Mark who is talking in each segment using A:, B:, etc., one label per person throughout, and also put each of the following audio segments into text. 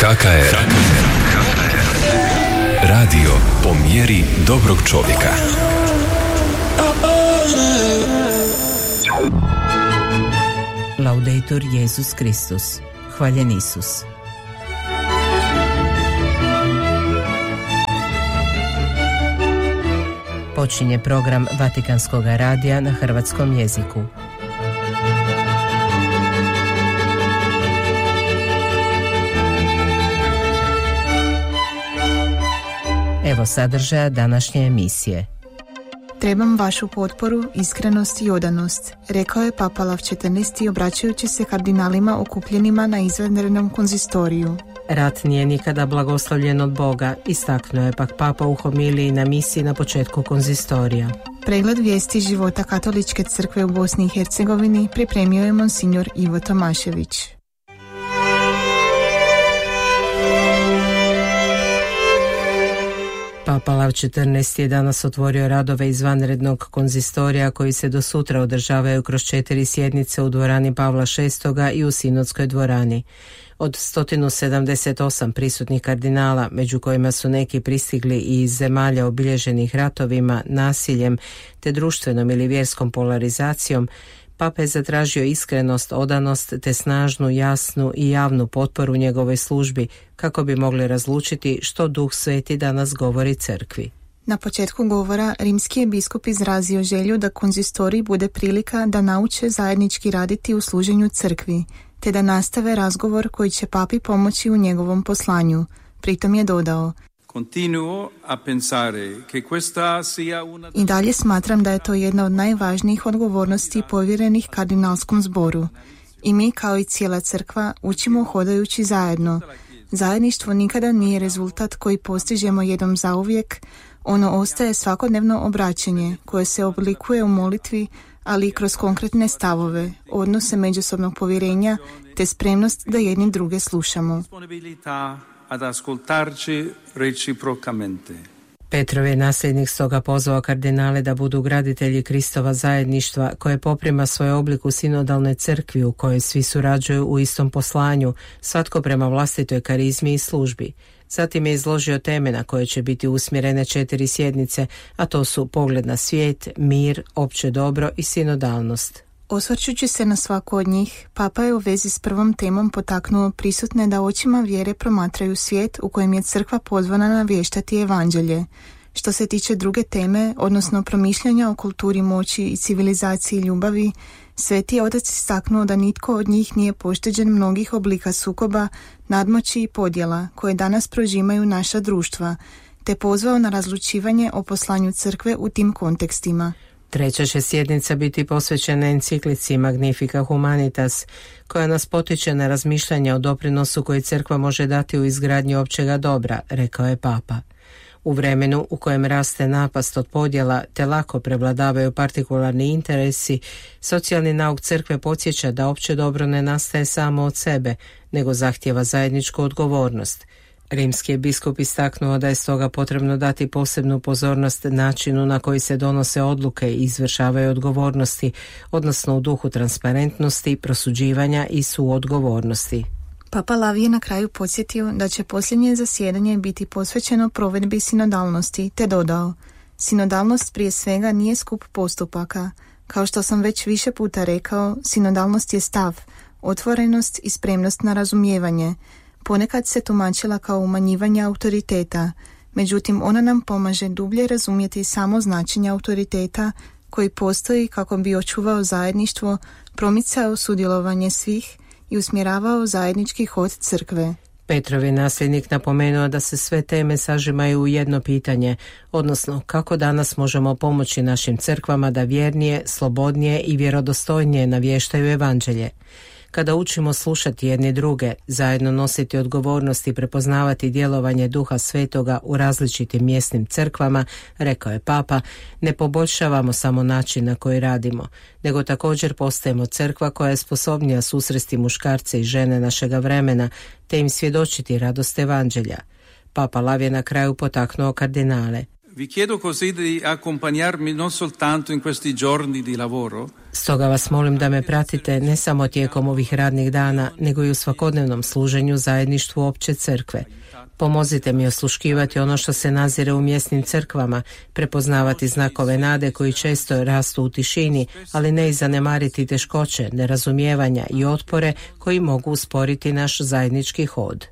A: HKR. Radio po mjeri dobrog čovjeka.
B: Laudetur Jesus Kristus. Hvaljen Isus. Počinje program Vatikanskog radija na hrvatskom jeziku. Evo sadržaja današnje emisije.
C: Trebam vašu potporu, iskrenost i odanost, rekao je Papa Lav XIV obraćajući se kardinalima okupljenima na izvanrednom konzistoriju.
B: Rat nije nikada blagoslovljen od Boga, istaknuo je pak Papa u homiliji na misiji na početku konzistorija.
C: Pregled vijesti života Katoličke crkve u Bosni i Hercegovini pripremio je monsignor Ivo Tomašević.
B: Papa Lav XIV je danas otvorio radove izvanrednog konzistorija koji se do sutra održavaju kroz 4 sjednice u dvorani Pavla VI i u Sinodskoj dvorani. Od 178 prisutnih kardinala, među kojima su neki pristigli i iz zemalja obilježenih ratovima, nasiljem te društvenom ili vjerskom polarizacijom, Papa je zatražio iskrenost, odanost te snažnu, jasnu i javnu potporu njegovoj službi kako bi mogli razlučiti što Duh Sveti danas govori crkvi.
C: Na početku govora rimski je biskup izrazio želju da konzistorij bude prilika da nauče zajednički raditi u služenju crkvi, te da nastave razgovor koji će papi pomoći u njegovom poslanju. Pritom je dodao: I dalje smatram da je to jedna od najvažnijih odgovornosti povjerenih kardinalskom zboru. I mi, kao i cijela crkva, učimo hodajući zajedno. Zajedništvo nikada nije rezultat koji postižemo jednom zauvijek, ono ostaje svakodnevno obraćanje koje se oblikuje u molitvi, ali i kroz konkretne stavove, odnose međusobnog povjerenja te spremnost da jedni druge slušamo.
D: Ad ascoltarci reciprocamente.
B: Petrov je nasljednik stoga pozvao kardinale da budu graditelji Kristova zajedništva koje poprima svoj oblik u sinodalnoj crkvi u kojoj svi surađuju u istom poslanju, svatko prema vlastitoj karizmi i službi. Zatim je izložio teme na koje će biti usmjerene 4 sjednice, a to su pogled na svijet, mir, opće dobro i sinodalnost.
C: Osvrćući se na svaku od njih, Papa je u vezi s prvom temom potaknuo prisutne da očima vjere promatraju svijet u kojem je crkva pozvana navještati evanđelje. Što se tiče druge teme, odnosno promišljanja o kulturi moći i civilizaciji ljubavi, Sveti Otac istaknuo da nitko od njih nije pošteđen mnogih oblika sukoba, nadmoći i podjela koje danas prožimaju naša društva, te pozvao na razlučivanje o poslanju crkve u tim kontekstima.
B: Treća će sjednica biti posvećena enciklici Magnifica Humanitas, koja nas potiče na razmišljanje o doprinosu koji crkva može dati u izgradnji općega dobra, rekao je Papa. U vremenu u kojem raste napast od podjela te lako prevladavaju partikularni interesi, socijalni nauk crkve podsjeća da opće dobro ne nastaje samo od sebe, nego zahtijeva zajedničku odgovornost. Rimski je biskup istaknuo da je stoga potrebno dati posebnu pozornost načinu na koji se donose odluke i izvršavaju odgovornosti, odnosno u duhu transparentnosti, prosuđivanja i suodgovornosti.
C: Papa Lav je na kraju podsjetio da će posljednje zasjedanje biti posvećeno provedbi sinodalnosti, te dodao: Sinodalnost prije svega nije skup postupaka. Kao što sam već više puta rekao, sinodalnost je stav, otvorenost i spremnost na razumijevanje. Ponekad se tumačila kao umanjivanje autoriteta, međutim ona nam pomaže dublje razumjeti samo značenje autoriteta koji postoji kako bi očuvao zajedništvo, promicao sudjelovanje svih i usmjeravao zajednički hod crkve.
B: Petrov je nasljednik napomenuo da se sve teme sažimaju u jedno pitanje, odnosno kako danas možemo pomoći našim crkvama da vjernije, slobodnije i vjerodostojnije navještaju evanđelje. Kada učimo slušati jedni druge, zajedno nositi odgovornost i prepoznavati djelovanje Duha Svetoga u različitim mjesnim crkvama, rekao je Papa, ne poboljšavamo samo način na koji radimo, nego također postajemo crkva koja je sposobnija susresti muškarce i žene našega vremena, te im svjedočiti radost evanđelja. Papa Lav je na kraju potaknuo kardinale.
D: Vi chiedo così di accompagnarmi non soltanto in questi giorni di lavoro.
B: Stoga vas molim da me pratite ne samo tijekom ovih radnih dana, nego i u svakodnevnom služenju zajedništvu opće crkve. Pomozite mi osluškivati ono što se nazire u mjesnim crkvama, prepoznavati znakove nade koji često rastu u tišini, ali ne i zanemariti teškoće, nerazumijevanja i otpore koji mogu usporiti naš zajednički hod.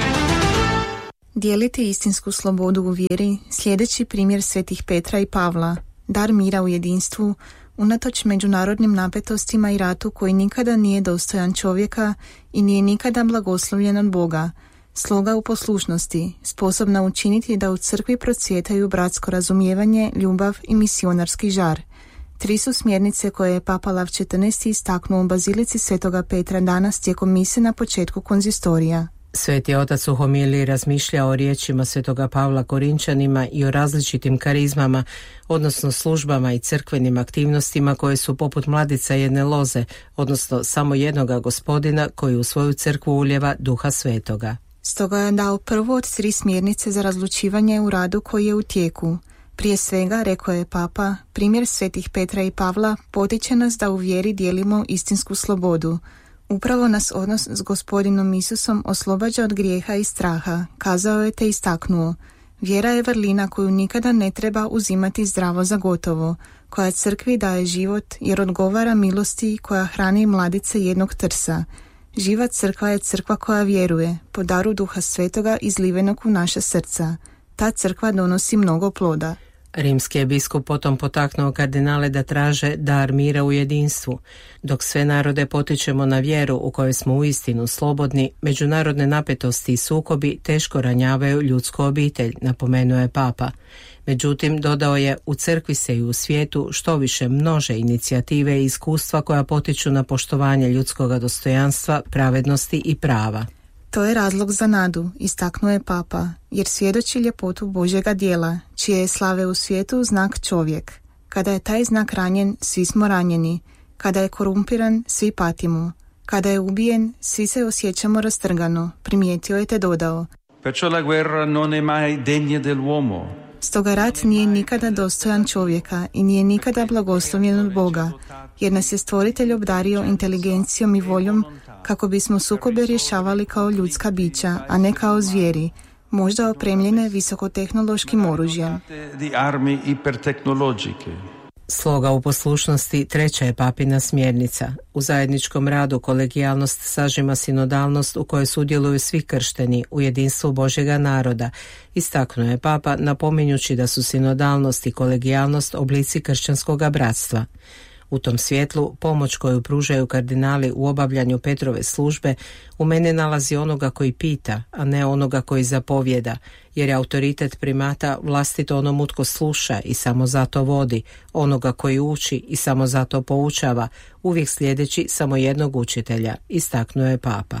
C: Dijeliti istinsku slobodu u vjeri, sljedeći primjer svetih Petra i Pavla, dar mira u jedinstvu, unatoč međunarodnim napetostima i ratu koji nikada nije dostojan čovjeka i nije nikada blagoslovljen od Boga, sloga u poslušnosti, sposobna učiniti da u crkvi procvjetaju bratsko razumijevanje, ljubav i misionarski žar. 3 su smjernice koje je Papa Lav XIV istaknuo u Bazilici Svetoga Petra danas tijekom mise na početku konzistorija.
B: Sveti otac u homiliji razmišlja o riječima Svetoga Pavla Korinčanima i o različitim karizmama, odnosno službama i crkvenim aktivnostima koje su poput mladica jedne loze, odnosno samo jednoga Gospodina koji u svoju crkvu uljeva Duha Svetoga.
C: Stoga je dao prvo od 3 smjernice za razlučivanje u radu koji je u tijeku. Prije svega, rekao je Papa, primjer svetih Petra i Pavla potiče nas da u vjeri dijelimo istinsku slobodu. Upravo nas odnos s Gospodinom Isusom oslobađa od grijeha i straha, kazao je te istaknuo. Vjera je vrlina koju nikada ne treba uzimati zdravo za gotovo, koja crkvi daje život jer odgovara milosti koja hrani mladice jednog trsa. Živa crkva je crkva koja vjeruje, po daru Duha Svetoga izlivenog u naša srca. Ta crkva donosi mnogo ploda.
B: Rimski je biskup potom potaknuo kardinale da traže dar mira u jedinstvu. Dok sve narode potičemo na vjeru u kojoj smo uistinu slobodni, međunarodne napetosti i sukobi teško ranjavaju ljudsku obitelj, napomenuo je Papa. Međutim, dodao je, u crkvi se i u svijetu što više množe inicijative i iskustva koja potiču na poštovanje ljudskog dostojanstva, pravednosti i prava.
C: To je razlog za nadu, istaknuo je Papa, jer svjedoči ljepotu Božjega djela, čije je slave u svijetu znak čovjek. Kada je taj znak ranjen, svi smo ranjeni. Kada je korumpiran, svi patimo. Kada je ubijen, svi se osjećamo rastrgano, primijetio je te dodao.
D: Perciò la guerra non è mai degna dell'uomo.
C: Stoga rat nije nikada dostojan čovjeka i nije nikada blagoslovljen od Boga, jer nas je Stvoritelj obdario inteligencijom i voljom kako bismo sukobe rješavali kao ljudska bića, a ne kao zvijeri, možda opremljene visokotehnološkim oružjem.
B: Sloga u poslušnosti 3. je Papina smjernica. U zajedničkom radu kolegijalnost sažima sinodalnost u kojoj sudjeluju svi kršteni u jedinstvu Božjega naroda, istaknuo je Papa napominjući da su sinodalnost i kolegijalnost oblici kršćanskoga bratstva. U tom svjetlu, pomoć koju pružaju kardinali u obavljanju Petrove službe u mene nalazi onoga koji pita, a ne onoga koji zapovjeda, jer je autoritet primata vlastito onomu tko sluša i samo zato vodi, onoga koji uči i samo zato poučava, uvijek slijedeći samo jednog učitelja, istaknuo je Papa.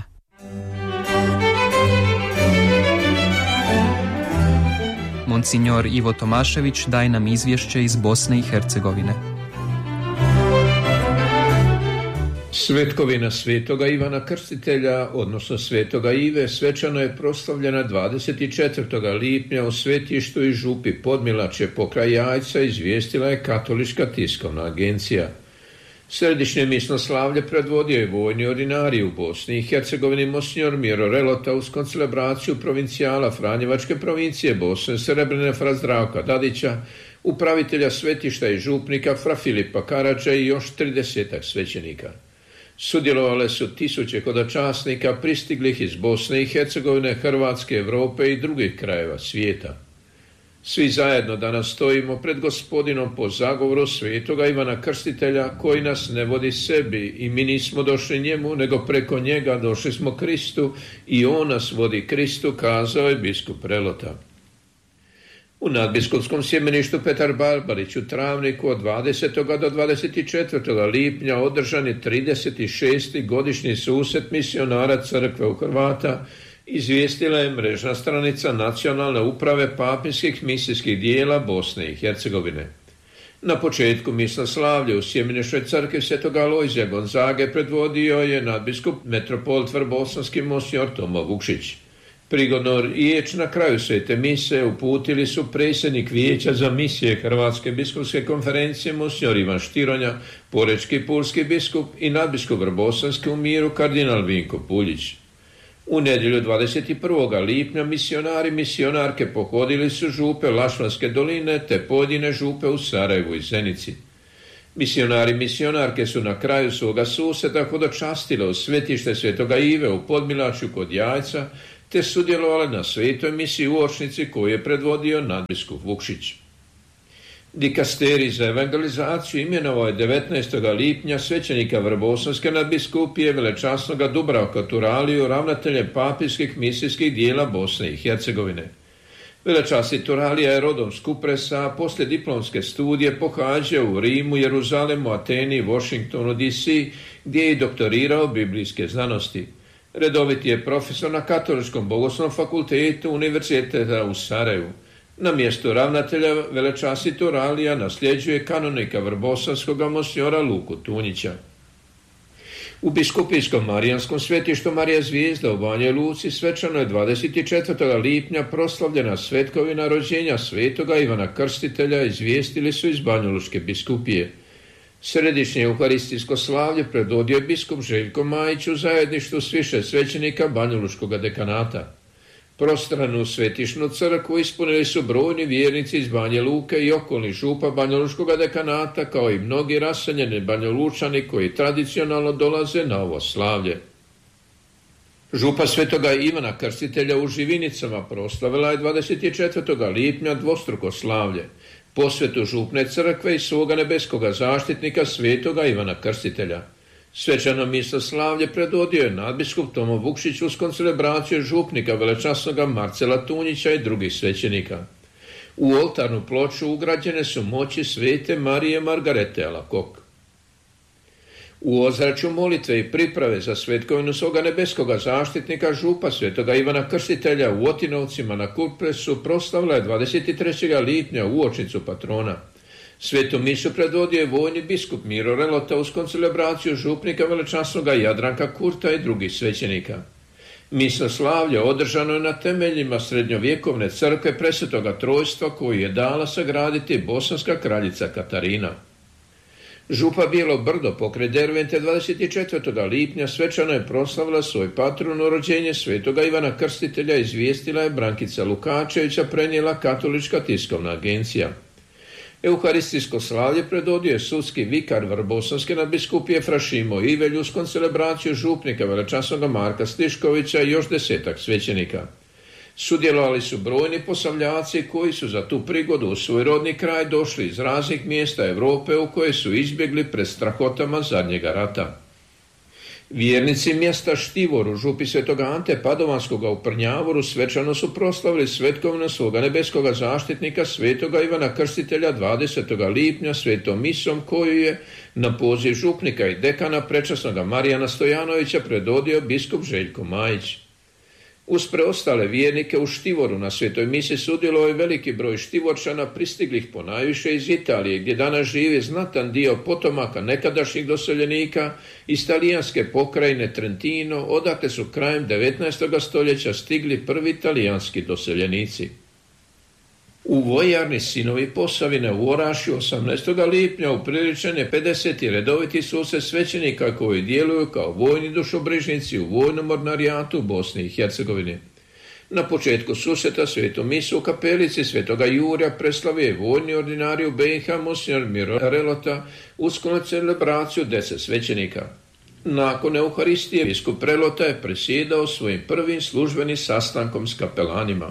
E: Monsignor Ivo Tomašević daje nam izvješće iz Bosne i Hercegovine.
F: Svetkovina svetoga Ivana Krstitelja, odnosno svetoga Ive, svečano je proslavljena 24. lipnja u svetištu i župi Podmilače pokraj Jajca, izvijestila je Katolička tiskovna agencija. Središnje misnoslavlje predvodio je vojni ordinarij u Bosni i Hercegovini monsignor Miro Relota uz koncelebraciju provincijala Franjevačke provincije Bosne Srebrene fra Zdravka Dadića, upravitelja svetišta i župnika fra Filipa Karadža i još 30 svećenika. Sudjelovale su tisuće hodočasnika pristiglih iz Bosne i Hercegovine, Hrvatske, Europe i drugih krajeva svijeta. Svi zajedno danas stojimo pred Gospodinom po zagovoru svetoga Ivana Krstitelja koji nas ne vodi sebi i mi nismo došli njemu, nego preko njega došli smo Kristu i on nas vodi Kristu, kazao je biskup Relota. U nadbiskupskom sjemeništu Petar Barbarić u Travniku od 20. do 24. lipnja održan je 36. godišnji susret misionara crkve u Hrvata, izvijestila je mrežna stranica Nacionalne uprave papinskih misijskih dijela Bosne i Hercegovine. Na početku misnoslavlja u sjemeniškoj crkvi Svetoga Alojzija Gonzage predvodio je nadbiskup metropolit vrbosanski monsignor Tomo Vukšić. Prigodno riječ na kraju svete mise uputili su predsjednik Vijeća za misije Hrvatske biskupske konferencije monsignor Ivan Štironja, porečki pulski biskup i nadbiskup Vrbosanski u Miru kardinal Vinko Puljić. U nedjelju 21. lipnja misionari i misionarke pohodili su župe Lašvanske doline te pojedine župe u Sarajevu i Zenici. Misionari i misionarke su na kraju svoga susreta hodočastile u svetište Svetoga Ive u Podmilačju kod Jajca te sudjelovali na svetoj misiji uočnici koju je predvodio nadbiskup Vukšić. Dikasterij za evangelizaciju imenovao je 19. lipnja svećenika Vrbosanske nadbiskupije velečasnoga Dubravka Turaliju ravnateljem papijskih misijskih dijela Bosne i Hercegovine. Velečasni Turalija je rodom s Kupresa, a poslije diplomske studije pohađao u Rimu, Jeruzalemu, Ateni, Washingtonu, D.C., gdje je i doktorirao biblijske znanosti. Redoviti je profesor na Katoličkom bogoslovnom fakultetu Univerziteta u Sarajevu. Na mjestu ravnatelja velečasni Turalija nasljeđuje kanonika Vrbosanskoga monsignora Luku Tunjića. U biskupijskom marijanskom svetištu Marija Zvijezda u Banjoj Luci svečano je 24. lipnja proslavljena svetkovina rođenja svetoga Ivana Krstitelja, izvijestili su iz Banjalučke biskupije. Središnje euharistijsko slavlje predvodio je biskup Željko Majić u zajedništvu s više svećenika Banjalučkog dekanata. Prostranu svetišnu crkvu ispunili su brojni vjernici iz Banje Luke i okolnih župa Banjalučkog dekanata, kao i mnogi raseljeni Banjalučani koji tradicionalno dolaze na ovo slavlje. Župa svetoga Ivana Krstitelja u Živinicama proslavila je 24. lipnja dvostruko slavlje, posvetu župne crkve i svoga nebeskoga zaštitnika svetoga Ivana Krstitelja. Svečano mislo slavlje predvodio je nadbiskup Tomo Vukšić uz koncelebraciju župnika velečasnoga Marcela Tunjića i drugih svećenika. U oltarnu ploču ugrađene su moći svete Marije Margarete Alakok. U ozračju molitve i priprave za svetkovinu svoga nebeskoga zaštitnika župa svetoga Ivana Krstitelja u Otinovcima na Kupresu proslavila je 23. lipnja uočnicu patrona. Svetu misu predvodio je vojni biskup Miro Relota uz koncelebraciju župnika velečasnoga Jadranka Kurta i drugih svećenika. Misno slavlje održano je na temeljima srednjovjekovne crkve Presvetoga Trojstva koju je dala sagraditi bosanska kraljica Katarina. Župa Bijelo Brdo pokraj Dervente 24. lipnja svečano je proslavila svoj patronu rođenje svetoga Ivana Krstitelja, izvijestila je Brankica Lukačevića, prenijela Katolička tiskovna agencija. Euharistijsko slavlje predvodio je sudski vikar Vrbosanske nadbiskupije Frašimo Ivelju s koncelebraciju župnika velečasnoga Marka Stiškovića i još 10 svećenika. Sudjelovali su brojni posavljaci koji su za tu prigodu u svoj rodni kraj došli iz raznih mjesta Europe u koje su izbjegli pred strahotama zadnjega rata. Vjernici mjesta Štivor u župi svetoga Ante Padovanskoga u Prnjavoru svečano su proslavili svetkovinu svoga nebeskoga zaštitnika svetoga Ivana Krstitelja 20. lipnja svetom misom koju je na poziv župnika i dekana prečasnoga Marijana Stojanovića predvodio biskup Željko Majić. Uz preostale vjernike u Štivoru na svetoj misi sudjelovao je veliki broj Štivorčana pristiglih ponajviše iz Italije, gdje danas živi znatan dio potomaka nekadašnjih doseljenika iz talijanske pokrajine Trentino, odakle su krajem 19. stoljeća stigli prvi talijanski doseljenici. U vojarni Sinovi Posavine u Orašju 18. lipnja upriličen je 50. redoviti susret svećenika koji djeluju kao vojni dušobrižnici u vojnom mornarijatu u Bosni i Hercegovini. Na početku susreta svetu misu u kapelici svetoga Jurja preslavio je vojni ordinari u BiH monsignor Miro Relota uz celebraciju 10 svećenika. Nakon Euharistije biskup Relota je presjedao svojim prvim službenim sastankom s kapelanima.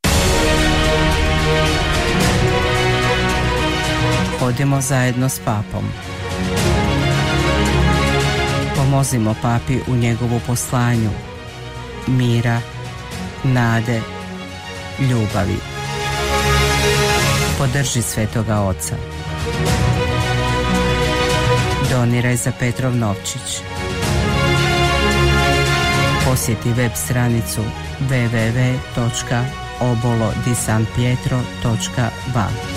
B: Hodimo zajedno s papom. Pomozimo papi u njegovu poslanju mira, nade, ljubavi. Podrži Svetoga Oca. Doniraj za Petrov novčić. Posjeti web stranicu www.obolodisanpietro.va.